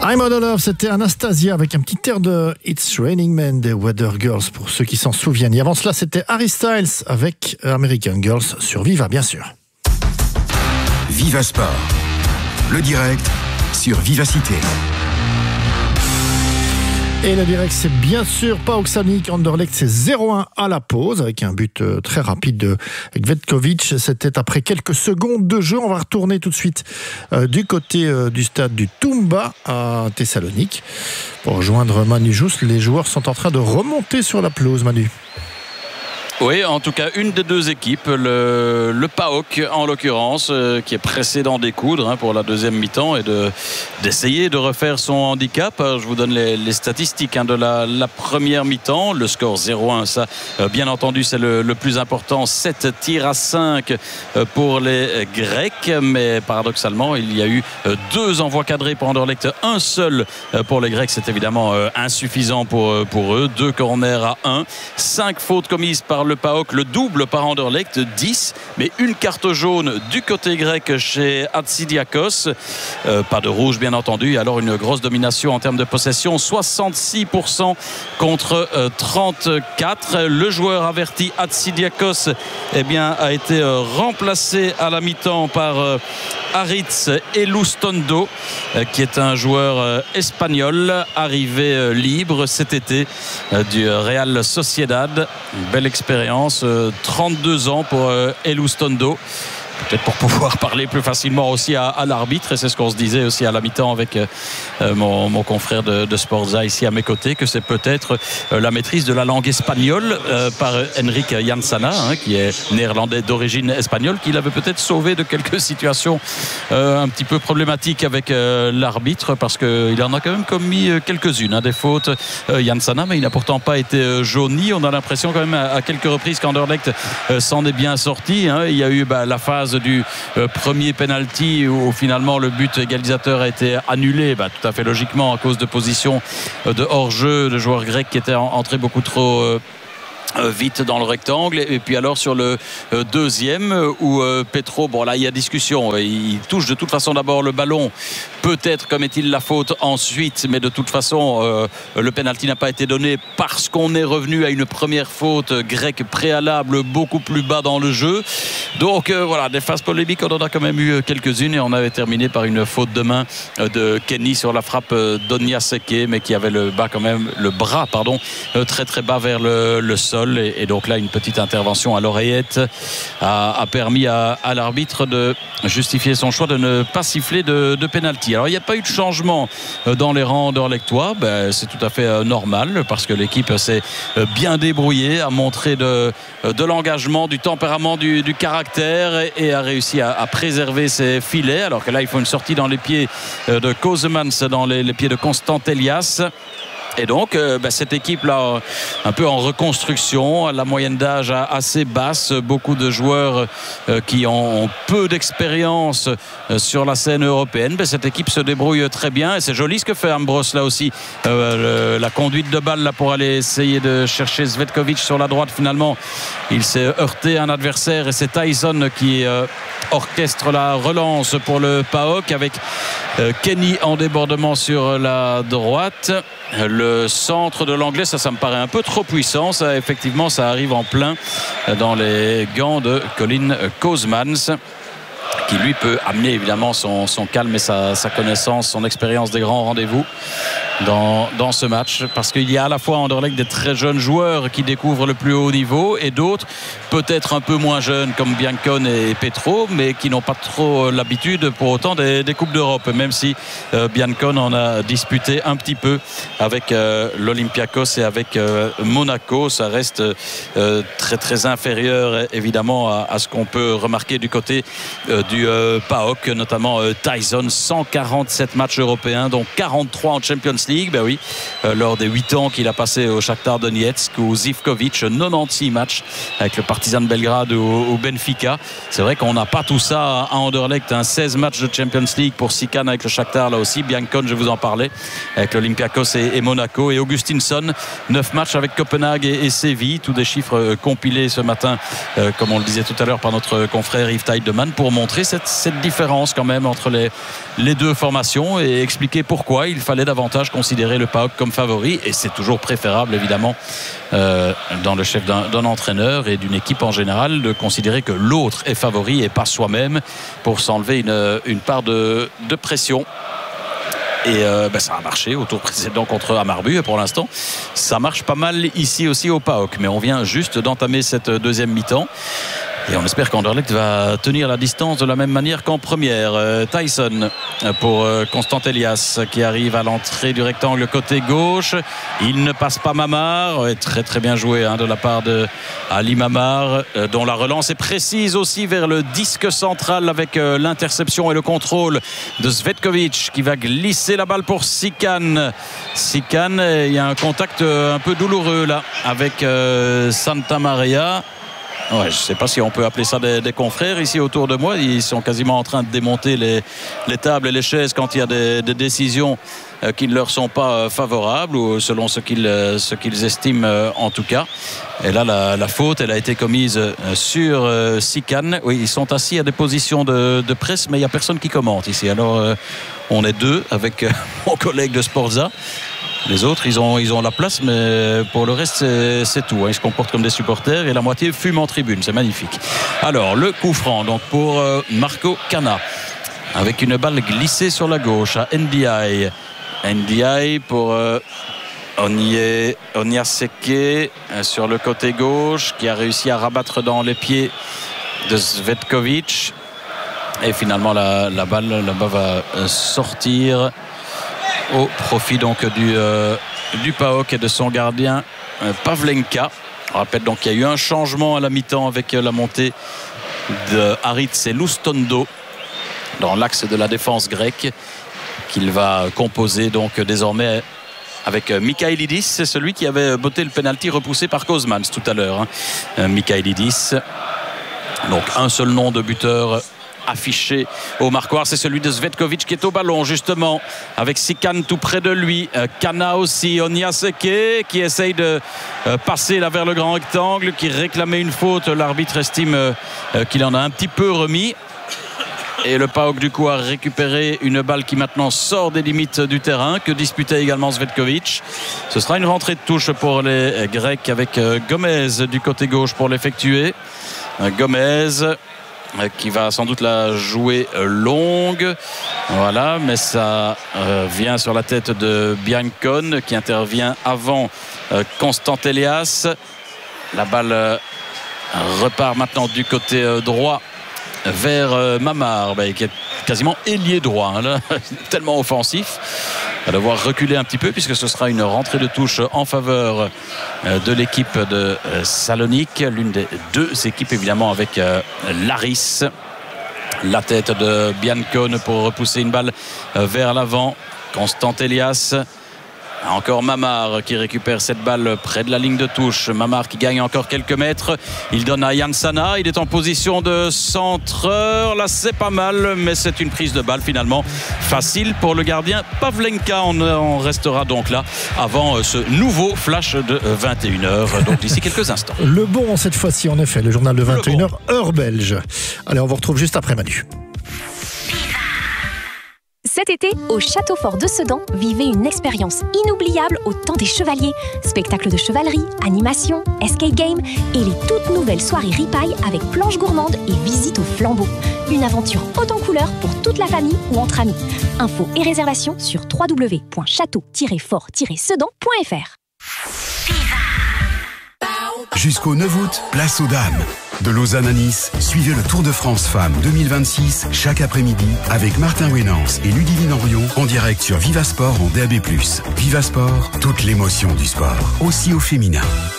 I'm Out of Love, c'était Anastasia avec un petit air de It's Raining Men des Weather Girls pour ceux qui s'en souviennent. Et avant cela, c'était Harry Styles avec American Girls sur Viva, bien sûr. Viva Sport, le direct sur Vivacité. Et le direct, c'est bien sûr PAOK Salonique. Anderlecht, c'est 0-1 à la pause avec un but très rapide de Cvetkovic. C'était après quelques secondes de jeu. On va retourner tout de suite du côté du stade du Toumba à Thessalonique pour rejoindre Manu Jousse. Les joueurs sont en train de remonter sur la pelouse, Manu. Oui, en tout cas, une des deux équipes, le PAOK en l'occurrence, qui est pressé d'en découdre pour la deuxième mi-temps et d'essayer de refaire son handicap. Je vous donne les statistiques de la première mi-temps. Le score 0-1, ça, bien entendu, c'est le plus important. 7 tirs à 5 pour les Grecs, mais paradoxalement, il y a eu 2 envois cadrés pour Anderlecht, un seul pour les Grecs. C'est évidemment insuffisant pour eux. 2 corners à 1, 5 fautes commises par le PAOK, le double par Anderlecht, 10, mais une carte jaune du côté grec chez Hatsidiakos, pas de rouge bien entendu, et alors une grosse domination en termes de possession, 66% contre 34. Le joueur averti Hatsidiakos a été remplacé à la mi-temps par Aritz Elustondo, qui est un joueur espagnol arrivé libre cet été du Real Sociedad. Une belle expérience, 32 ans pour Elustondo. Peut-être pour pouvoir parler plus facilement aussi à l'arbitre, et c'est ce qu'on se disait aussi à la mi-temps avec mon confrère de Sporza ici à mes côtés, que c'est peut-être la maîtrise de la langue espagnole par Henrik Jansana, qui est néerlandais d'origine espagnole, qui l'avait peut-être sauvé de quelques situations un petit peu problématiques avec l'arbitre, parce qu'il en a quand même commis quelques-unes, des fautes, Jansana, mais il n'a pourtant pas été jauni. On a l'impression quand même à quelques reprises qu'Anderlecht s'en est bien sorti. Il y a eu la phase du premier penalty où finalement le but égalisateur a été annulé, tout à fait logiquement à cause de positions de hors-jeu de joueurs grecs qui étaient entrés beaucoup trop vite dans le rectangle. Et puis alors sur le deuxième où Petro, là il y a discussion, il touche de toute façon d'abord le ballon, peut-être commet-il la faute ensuite, mais de toute façon le penalty n'a pas été donné parce qu'on est revenu à une première faute grecque préalable beaucoup plus bas dans le jeu. Donc voilà, des phases polémiques, on en a quand même eu quelques-unes, et on avait terminé par une faute de main de Kenny sur la frappe d'Onyaseke, mais qui avait le bras très très bas vers le sol. Et donc là, une petite intervention à l'oreillette a permis à l'arbitre de justifier son choix de ne pas siffler de pénalty. Alors il n'y a pas eu de changement dans les rangs anderlechtois, c'est tout à fait normal, parce que l'équipe s'est bien débrouillée, a montré de l'engagement, du tempérament, du caractère, et a réussi à préserver ses filets, alors que là il faut une sortie dans les pieds de Kosemans, dans les pieds de Constant Elias. Et donc cette équipe-là, un peu en reconstruction, la moyenne d'âge assez basse, beaucoup de joueurs qui ont peu d'expérience sur la scène européenne. Cette équipe se débrouille très bien, et c'est joli ce que fait Ambros là aussi. La conduite de balle là pour aller essayer de chercher Cvetkovic sur la droite. Finalement, il s'est heurté à un adversaire, et c'est Tyson qui orchestre la relance pour le PAOK avec Kenny en débordement sur la droite. Le centre de l'anglais, ça me paraît un peu trop puissant. Effectivement, ça arrive en plein dans les gants de Colin Kosemans, qui lui peut amener évidemment son calme et sa connaissance, son expérience des grands rendez-vous dans ce match, parce qu'il y a à la fois en Anderlecht des très jeunes joueurs qui découvrent le plus haut niveau, et d'autres peut-être un peu moins jeunes comme Biancon et Petro, mais qui n'ont pas trop l'habitude pour autant des Coupes d'Europe, même si Biancon en a disputé un petit peu avec l'Olympiakos et avec Monaco. Ça reste très très inférieur évidemment à ce qu'on peut remarquer du côté du PAOK, notamment Tyson, 147 matchs européens, dont 43 en Champions League. Ben oui, lors des 8 ans qu'il a passé au Shakhtar Donetsk ou Zivkovic, 96 matchs avec le Partizan Belgrade ou Benfica. C'est vrai qu'on n'a pas tout ça à Anderlecht, 16 matchs de Champions League pour Sikan avec le Shakhtar là aussi. Biancon, je vous en parlais, avec l'Olympiakos et Monaco. Et Augustinsson, 9 matchs avec Copenhague et Séville. Tous des chiffres compilés ce matin, comme on le disait tout à l'heure par notre confrère Yves Teidemann, pour montrer cette différence quand même entre les deux formations et expliquer pourquoi il fallait davantage considérer le PAOK comme favori. Et c'est toujours préférable évidemment dans le chef d'un entraîneur et d'une équipe en général de considérer que l'autre est favori et pas soi-même, pour s'enlever une part de pression. Et ça a marché au tour précédent contre Hammarby, et pour l'instant ça marche pas mal ici aussi au PAOK. Mais on vient juste d'entamer cette deuxième mi-temps et on espère qu'Anderlecht va tenir la distance de la même manière qu'en première. Tyson pour Constant Elias qui arrive à l'entrée du rectangle côté gauche. Il ne passe pas Mamar. Très très bien joué de la part de Ali Mamar, dont la relance est précise aussi vers le disque central avec l'interception et le contrôle de Svetkovic qui va glisser la balle pour Sikan. Sikan, il y a un contact un peu douloureux là avec Santa Maria. Ouais, je ne sais pas si on peut appeler ça des confrères ici autour de moi. Ils sont quasiment en train de démonter les tables et les chaises quand il y a des décisions qui ne leur sont pas favorables, ou selon ce qu'ils estiment en tout cas. Et là, la faute, elle a été commise sur Sikan. Oui, ils sont assis à des positions de presse, mais il n'y a personne qui commente ici. Alors, on est deux avec mon collègue de Sporza. Les autres, ils ont la place, mais pour le reste, c'est tout. Ils se comportent comme des supporters et la moitié fume en tribune. C'est magnifique. Alors, le coup franc donc pour Marco Cana, avec une balle glissée sur la gauche à Ndiaye. Ndiaye pour Onyaseke sur le côté gauche, qui a réussi à rabattre dans les pieds de Svetkovic. Et finalement, la balle là-bas va sortir au profit donc du PAOK et de son gardien Pavlenka. On rappelle donc qu'il y a eu un changement à la mi-temps avec la montée de Haritz et Lustondo dans l'axe de la défense grecque, qu'il va composer donc désormais avec Michailidis. C'est celui qui avait botté le pénalty repoussé par Kozmans tout à l'heure. Michailidis. Donc un seul nom de buteur affiché au marquoir, c'est celui de Svetkovic qui est au ballon justement avec Sikan tout près de lui. Cana aussi, Onyaseke qui essaye de passer là vers le grand rectangle, qui réclamait une faute. L'arbitre estime qu'il en a un petit peu remis. Et le PAOK du coup a récupéré une balle qui maintenant sort des limites du terrain, que disputait également Svetkovic. Ce sera une rentrée de touche pour les Grecs avec Gomez du côté gauche pour l'effectuer. Gomez qui va sans doute la jouer longue. Voilà, mais ça vient sur la tête de Biancon qui intervient avant Constant Elias. La balle repart maintenant du côté droit vers Mamar, qui est quasiment ailier droit, là, tellement offensif. Il va devoir reculer un petit peu puisque ce sera une rentrée de touche en faveur de l'équipe de Salonique, l'une des deux équipes évidemment avec Laris. La tête de Biancon pour repousser une balle vers l'avant. Constant Elias. Encore Mamar qui récupère cette balle près de la ligne de touche. Mamar qui gagne encore quelques mètres. Il donne à Jansana. Il est en position de centreur. Là, c'est pas mal, mais c'est une prise de balle finalement facile pour le gardien Pavlenka. On restera donc là avant ce nouveau flash de 21h, donc d'ici quelques instants. Le bon cette fois-ci, en effet, le journal de 21h, heure belge. Allez, on vous retrouve juste après Manu. Cet été, au Château Fort de Sedan, vivez une expérience inoubliable au temps des chevaliers. Spectacles de chevalerie, animation, escape game et les toutes nouvelles soirées ripaille avec planches gourmandes et visite au flambeau. Une aventure haute en couleurs pour toute la famille ou entre amis. Infos et réservations sur www.château-fort-sedan.fr. Jusqu'au 9 août, place aux dames. De Lausanne à Nice, suivez le Tour de France Femmes 2026 chaque après-midi avec Martin Wénance et Ludivine Henriot en direct sur Viva Sport en DAB+. Viva Sport, toute l'émotion du sport, aussi au féminin.